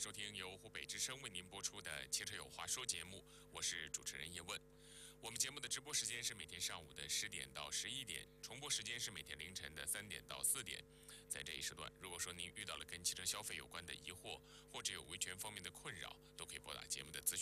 收听由湖北之声为您播出的《汽车有话说》节目，我是主持人叶问。我们节目的直播时间是每天上午的10点到11点，重播时间是每天凌晨的3点到4点。在这一时段，如果说您遇到了跟汽车消费有关的疑惑，或者有维权方面的困扰，都可以拨打节目的咨询